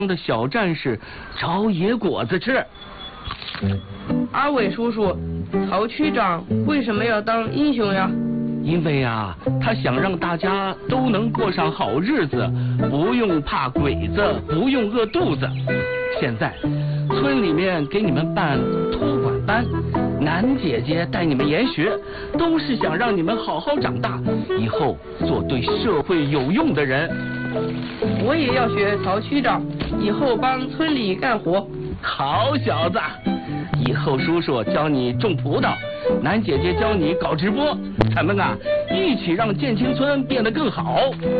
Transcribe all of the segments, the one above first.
的小战士找野果子吃。 阿伟叔叔，曹区长为什么要当英雄呀？ 因为啊，他想让大家都能过上好日子，不用怕鬼子，不用饿肚子。现在村里面给你们办托管班，楠姐姐带你们研学，都是想让你们好好长大，以后做对社会有用的人。 我也要学曹区长，以后帮村里干活。 好小子，以后叔叔教你种葡萄，楠姐姐教你搞直播，咱们啊一起让建青村变得更好。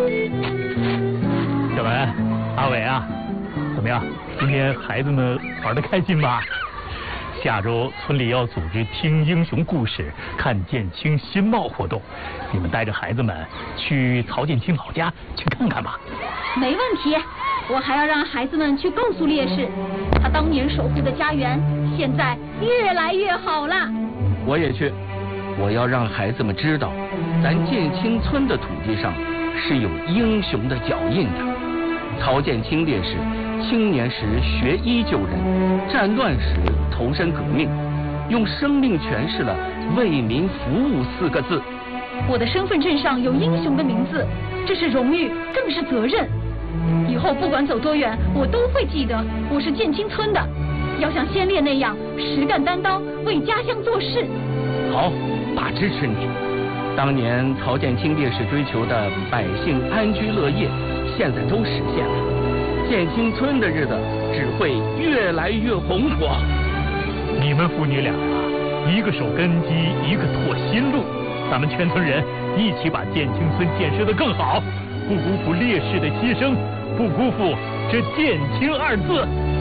小文、阿伟啊，怎么样？今天孩子们玩得开心吧？下周村里要组织听英雄故事、看建青新貌活动，你们带着孩子们去曹建青老家去看看吧。 没问题，我还要让孩子们去告诉烈士，他当年守护的家园现在越来越好了。 我也去，我要让孩子们知道，咱建青村的土地上是有英雄的脚印的。曹建青烈士青年时学医救人，战乱时投身革命，用生命诠释了为民服务4个字。 我的身份证上有英雄的名字，这是荣誉，更是责任。以后不管走多远，我都会记得我是建青村的，要像先烈那样实干担当，为家乡做事。 好，爸支持你。当年曹建青烈士追求的百姓安居乐业，现在都实现了。建青村的日子只会越来越红火。 你们父女俩啊，一个守根基，一个拓新路，咱们全村人一起把建青村建设得更好，不辜负烈士的牺牲，不辜负这建青2字。